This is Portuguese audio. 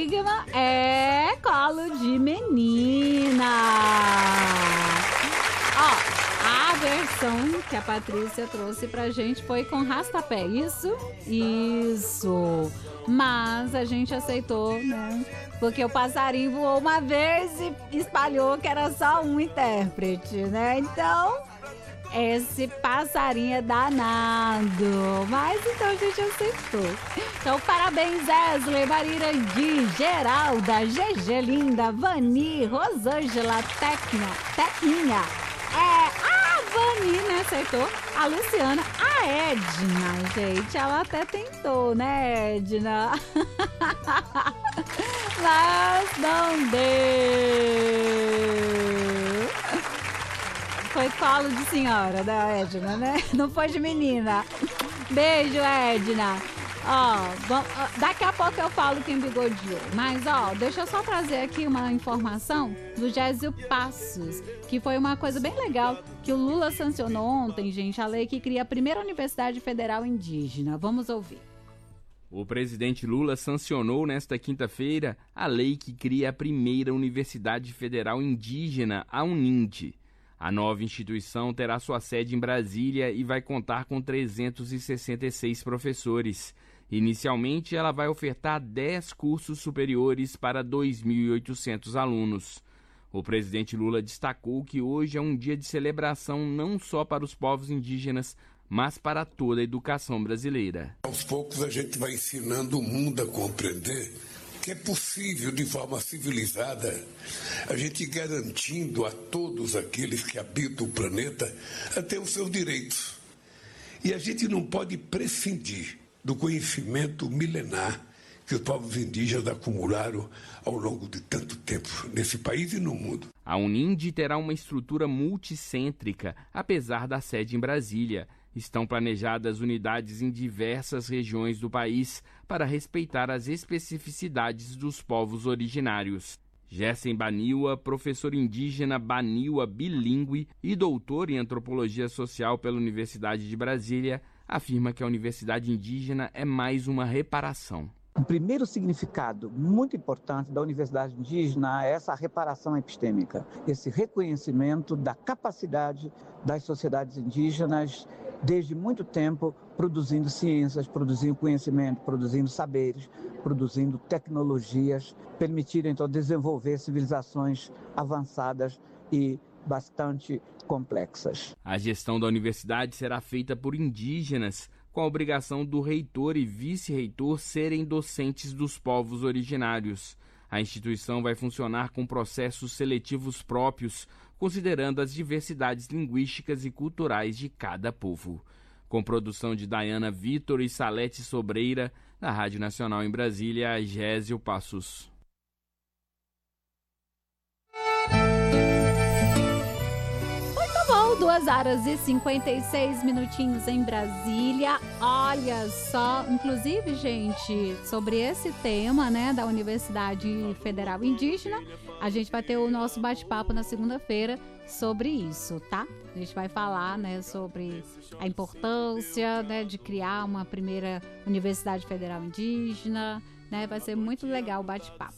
estigma é colo de menina. Ó, a versão que a Patrícia trouxe pra gente foi com rastapé, isso? Isso. Mas a gente aceitou, né? Porque o passarinho voou uma vez e espalhou que era só um intérprete, né? Então, esse passarinho é danado. Mas então a gente aceitou. Então, parabéns, Wesley, Marirandi, Geralda, GG Linda, Vani, Rosângela, Tequinha. A Vani, né, aceitou? A Luciana, a Edna, gente, ela até tentou, né, Edna? Mas não deu. Foi colo de senhora da Edna, né? Não foi de menina. Beijo, Edna. Daqui a pouco eu falo quem bigodeou. Mas, deixa eu só trazer aqui uma informação do Gésio Passos, que foi uma coisa bem legal, que o Lula sancionou ontem, gente, a lei que cria a primeira Universidade Federal Indígena. Vamos ouvir. O presidente Lula sancionou nesta quinta-feira a lei que cria a primeira Universidade Federal Indígena, a UNIND. A nova instituição terá sua sede em Brasília e vai contar com 366 professores. Inicialmente, ela vai ofertar 10 cursos superiores para 2.800 alunos. O presidente Lula destacou que hoje é um dia de celebração não só para os povos indígenas, mas para toda a educação brasileira. Aos poucos a gente vai ensinando o mundo a compreender que é possível, de forma civilizada, a gente garantindo a todos aqueles que habitam o planeta a ter os seus direitos. E a gente não pode prescindir do conhecimento milenar que os povos indígenas acumularam ao longo de tanto tempo nesse país e no mundo. A UNIND terá uma estrutura multicêntrica, apesar da sede em Brasília. Estão planejadas unidades em diversas regiões do país para respeitar as especificidades dos povos originários. Gessen Baniwa, professor indígena Baniwa bilíngue e doutor em antropologia social pela Universidade de Brasília, afirma que a Universidade Indígena é mais uma reparação. O primeiro significado muito importante da Universidade Indígena é essa reparação epistêmica, esse reconhecimento da capacidade das sociedades indígenas desde muito tempo produzindo ciências, produzindo conhecimento, produzindo saberes, produzindo tecnologias, permitindo então desenvolver civilizações avançadas e bastante complexas. A gestão da universidade será feita por indígenas, com a obrigação do reitor e vice-reitor serem docentes dos povos originários. A instituição vai funcionar com processos seletivos próprios, considerando as diversidades linguísticas e culturais de cada povo. Com produção de Dayana Vitor e Salete Sobreira, da Rádio Nacional em Brasília, Gésio Passos. 2h56 em Brasília. Olha só, inclusive, gente, sobre esse tema, né, da Universidade Federal Indígena, a gente vai ter o nosso bate-papo na segunda-feira sobre isso, tá? A gente vai falar, né, sobre a importância, né, de criar uma primeira Universidade Federal Indígena, né? Vai ser muito legal o bate-papo.